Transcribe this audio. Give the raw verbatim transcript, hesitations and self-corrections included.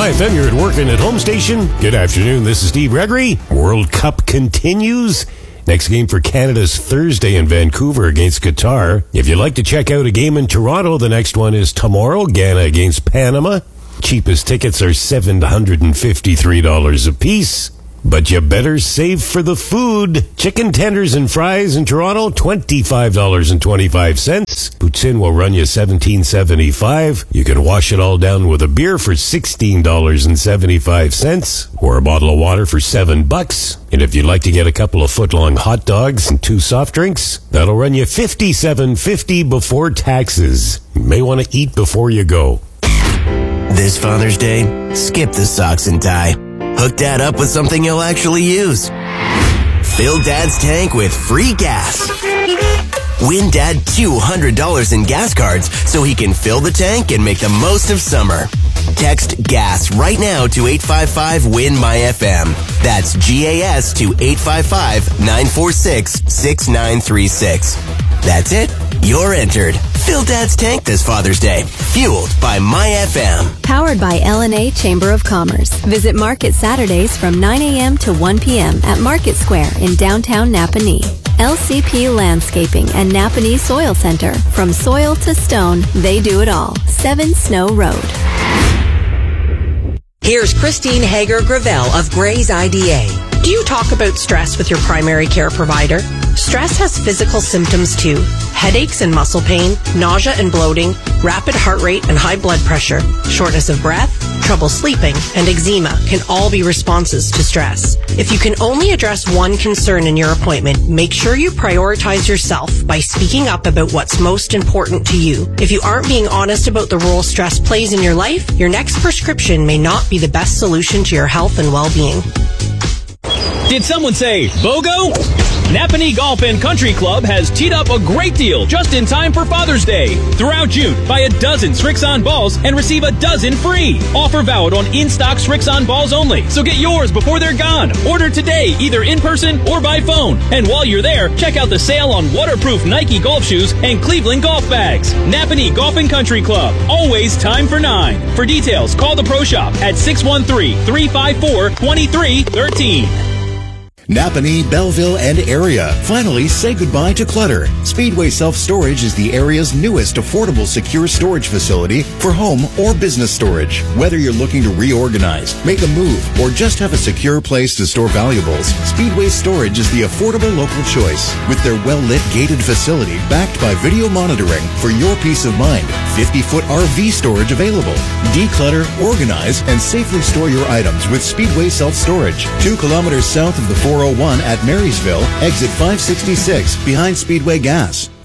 Y F M, you're at work and at home station. Good afternoon, this is Steve Gregory. World Cup continues. Next game for Canada's Thursday in Vancouver against Qatar. If you'd like to check out a game in Toronto, the next one is tomorrow, Ghana against Panama. Cheapest tickets are seven hundred fifty-three dollars a piece. But you better save for the food. Chicken tenders and fries in Toronto, twenty-five dollars and twenty-five cents. Poutine will run you seventeen seventy-five. You can wash it all down with a beer for sixteen dollars and seventy-five cents, or a bottle of water for seven bucks. And if you'd like to get a couple of foot-long hot dogs and two soft drinks, that'll run you fifty-seven fifty before taxes. You may want to eat before you go. This Father's Day, skip the socks and tie. Hook Dad up with something he'll actually use. Fill Dad's tank with free gas. Win Dad two hundred dollars in gas cards so he can fill the tank and make the most of summer. Text GAS right now to eight five five win my F M. That's G A S to eight five five, nine four six, six nine three six. That's it. You're entered. Fill Dad's tank this Father's Day. Fueled by My F M. Powered by L and A Chamber of Commerce. Visit Market Saturdays from nine a.m. to one p.m. at Market Square in downtown Napanee. L C P Landscaping and Napanee Soil Center. From soil to stone, they do it all. seven Snow Road. Here's Christine Hager-Gravel of Gray's I D A. Do you talk about stress with your primary care provider? Stress has physical symptoms too. Headaches and muscle pain, nausea and bloating, rapid heart rate and high blood pressure, shortness of breath, trouble sleeping, and eczema can all be responses to stress. If you can only address one concern in your appointment, make sure you prioritize yourself by speaking up about what's most important to you. If you aren't being honest about the role stress plays in your life, your next prescription may not be the best solution to your health and well-being. Did someone say BOGO? Napanee Golf and Country Club has teed up a great deal just in time for Father's Day. Throughout June, buy a dozen Srixon balls and receive a dozen free. Offer valid on in-stock Srixon balls only, so get yours before they're gone. Order today, either in person or by phone. And while you're there, check out the sale on waterproof Nike golf shoes and Cleveland golf bags. Napanee Golf and Country Club. Always time for nine. For details, call the Pro Shop at six one three, three five four, two three one three. Napanee, Belleville, and area. Finally, say goodbye to clutter. Speedway Self-Storage is the area's newest affordable secure storage facility for home or business storage. Whether you're looking to reorganize, make a move, or just have a secure place to store valuables, Speedway Storage is the affordable local choice. With their well-lit gated facility backed by video monitoring for your peace of mind, fifty-foot R V storage available. Declutter, organize, and safely store your items with Speedway Self-Storage. Two kilometers south of the four oh one at Marysville, exit five sixty-six, behind Speedway Gas.